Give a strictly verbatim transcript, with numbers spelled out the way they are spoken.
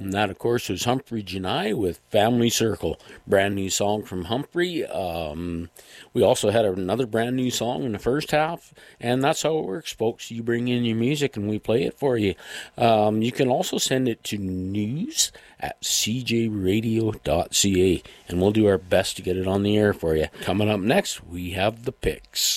And that, of course, was Humphrey Janai with Family Circle. Brand new song from Humphrey. Um, we also had another brand new song in the first half. And that's how it works, folks. You bring in your music and we play it for you. Um, you can also send it to news at c j radio dot c a. And we'll do our best to get it on the air for you. Coming up next, we have the picks.